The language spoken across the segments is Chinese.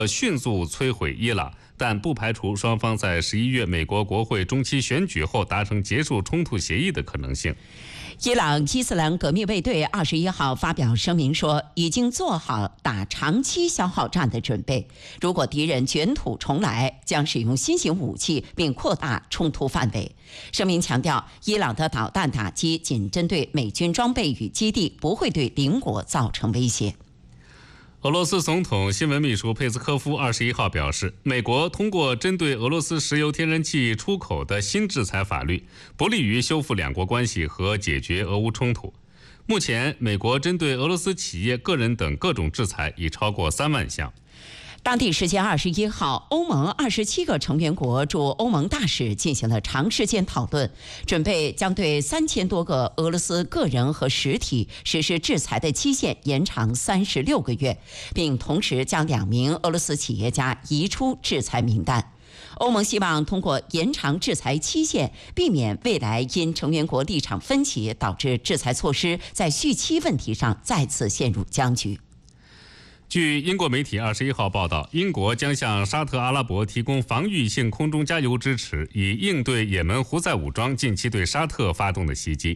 迅速摧毁伊朗，但不排除双方在11月美国国会中期选举后达成结束冲突协议的可能性。 伊朗伊斯兰革命卫队21号发表声明说，已经做好打长期消耗战的准备，如果敌人卷土重来，将使用新型武器并扩大冲突范围。声明强调，伊朗的导弹打击仅针对美军装备与基地，不会对邻国造成威胁。 俄罗斯总统新闻秘书佩斯科夫21号表示，美国通过针对俄罗斯石油天然气出口的新制裁法律，不利于修复两国关系和解决俄乌冲突。目前，美国针对俄罗斯企业、个人等各种制裁已超过3万项。 当地时间21号，欧盟27个成员国驻欧盟大使进行了长时间讨论，准备将对3000多个俄罗斯个人和实体实施制裁的期限延长36个月，并同时将2名俄罗斯企业家移出制裁名单。欧盟希望通过延长制裁期限，避免未来因成员国立场分歧导致制裁措施在续期问题上再次陷入僵局。 据英国媒体21号报道，英国将向沙特阿拉伯提供防御性空中加油支持，以应对也门胡塞武装近期对沙特发动的袭击。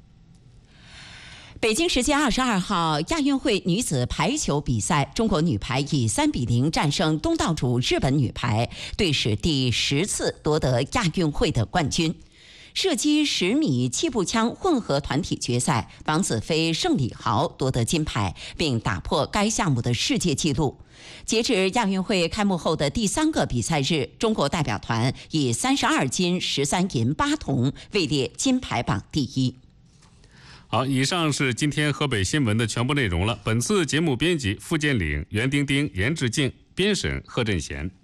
北京时间22号，亚运会女子排球比赛，中国女排以3-0战胜东道主日本女排，队史第10次夺得亚运会的冠军。射击10米气步枪混合团体决赛，王子飞、盛礼豪夺得金牌，并打破该项目的世界纪录。截至亚运会开幕后的第3个比赛日，中国代表团以32金、13银、8铜位列金牌榜第1。 好，以上是今天河北新闻的全部内容了。本次节目编辑付建岭、袁丁丁、严志静，编审贺振贤。